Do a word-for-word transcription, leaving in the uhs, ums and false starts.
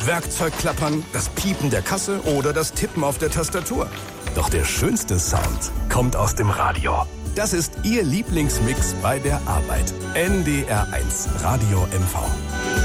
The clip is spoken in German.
Werkzeugklappern, das Piepen der Kasse oder das Tippen auf der Tastatur. Doch der schönste Sound kommt aus dem Radio. Das ist Ihr Lieblingsmix bei der Arbeit. N D R eins Radio M V.